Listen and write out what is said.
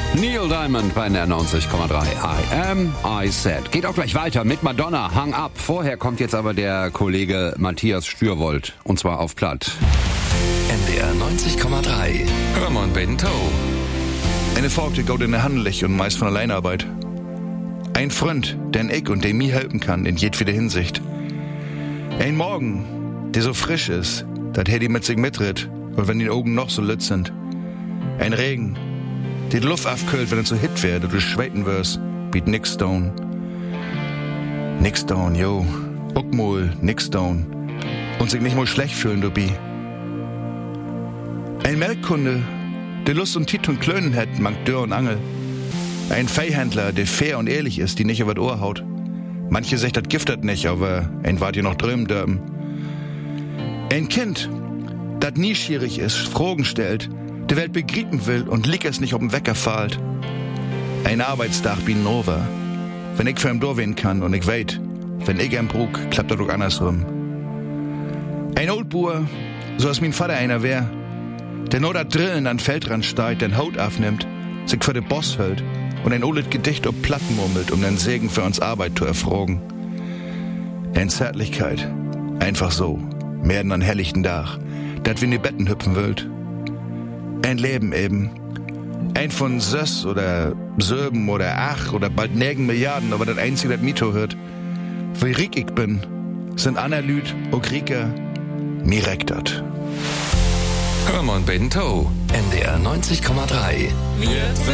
Neil Diamond bei der 90,3. I Said. Geht auch gleich weiter mit Madonna, Hang Up. Vorher kommt jetzt aber der Kollege Matthias Stürwold. Und zwar auf Platt. NDR 90,3. Hörmann Bento. Eine Frau, die geht in der Handelig und meist von Alleinarbeit. Ein Freund, den ich und dem mir helfen kann in jedweder Hinsicht. Ein Morgen, der so frisch ist, dass die mit sich mitritt und wenn die Augen noch so lütt sind. Ein Regen, der die Luft aufkühlt, wenn es so hit wird und du schweiten wirst, biet nix down. Nix down, yo. Uckmol, nix down. Und sich nicht mal schlecht fühlen, du bi. Ein Melkkunde, der Lust und Tit und Klönen hat, mangt Dörr und Angel. Ein Viehhändler, der fair und ehrlich ist, die nicht über das Ohr haut. Manche sagt, das giftet nicht, aber ein wart ihr noch drüben dürben. Ein Kind, das nieschierig ist, Fragen stellt, die Welt begrieben will und lieg es nicht auf dem Wecker fahlt. Ein Arbeitstag bin over. Wenn ich für ihm durchwehen kann und ich weit, wenn ich ihm brug, klappt das doch andersrum. Ein Oldbuhr, so als mein Vater einer wär, der nur da drillen an Feldrand steigt, den Haut aufnimmt, sich für den Boss hält und ein olet Gedicht ob Platten murmelt, um den Segen für uns Arbeit zu erfragen. Ein Zärtlichkeit, einfach so, mehr denn an helllichten Dach, dat wir in die Betten hüpfen wollt. Ein Leben eben. Ein von Söss oder Söben oder Ach oder bald 9 Milliarden, aber das Einzige, das Mito hört. Wie riek ich bin, sind Analyt, auch Rieker, mir reckt dat. Hörmann Bento. NDR 90,3.